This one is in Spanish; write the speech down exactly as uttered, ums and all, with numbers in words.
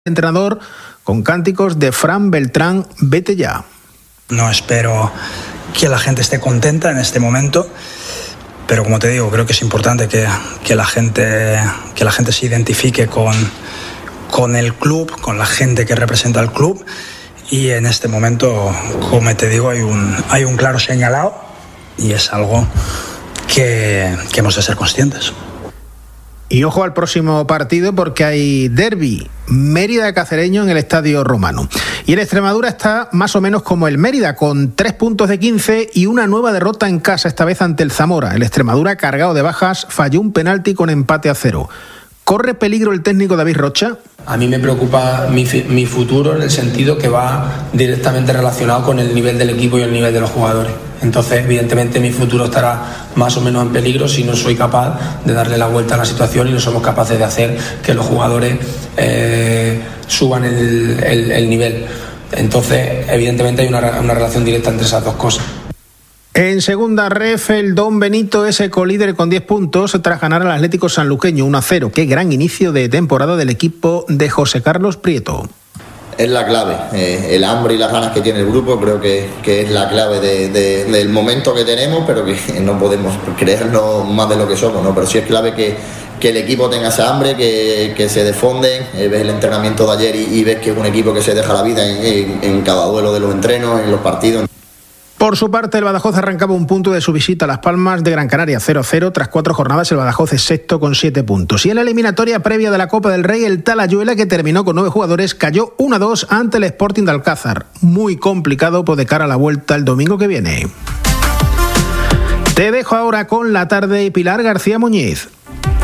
entrenador con cánticos de Fran Beltrán, vete ya. No espero que la gente esté contenta en este momento, pero como te digo, creo que es importante que, que, la, gente, que la gente se identifique con, con el club, con la gente que representa al club, y en este momento, como te digo, hay un, hay un claro señalado y es algo que, que hemos de ser conscientes. Y ojo al próximo partido porque hay derbi Mérida-Cacereño en el Estadio Romano. Y el Extremadura está más o menos como el Mérida, con tres puntos de quince y una nueva derrota en casa, esta vez ante el Zamora. El Extremadura, cargado de bajas, falló un penalti con empate a cero. ¿Corre peligro el técnico David Rocha? A mí me preocupa mi, mi futuro, en el sentido que va directamente relacionado con el nivel del equipo y el nivel de los jugadores. Entonces, evidentemente, mi futuro estará más o menos en peligro si no soy capaz de darle la vuelta a la situación y no somos capaces de hacer que los jugadores eh, suban el, el, el nivel. Entonces, evidentemente, hay una, una relación directa entre esas dos cosas. En segunda ref, el Don Benito es colíder con diez puntos tras ganar al Atlético Sanluqueño uno a cero. Qué gran inicio de temporada del equipo de José Carlos Prieto. Es la clave, eh, el hambre y las ganas que tiene el grupo creo que, que es la clave de, de, del momento que tenemos, pero que no podemos creernos más de lo que somos, ¿no? Pero sí es clave que, que el equipo tenga esa hambre, que, que se defonden, eh, ves el entrenamiento de ayer y, y ves que es un equipo que se deja la vida en, en, en cada duelo de los entrenos, en los partidos. Por su parte, el Badajoz arrancaba un punto de su visita a Las Palmas de Gran Canaria, cero a cero. Tras cuatro jornadas, el Badajoz es sexto con siete puntos. Y en la eliminatoria previa de la Copa del Rey, el Talayuela, que terminó con nueve jugadores, cayó uno a dos ante el Sporting de Alcázar. Muy complicado por de cara a la vuelta el domingo que viene. Te dejo ahora con la tarde y Pilar García Muñiz.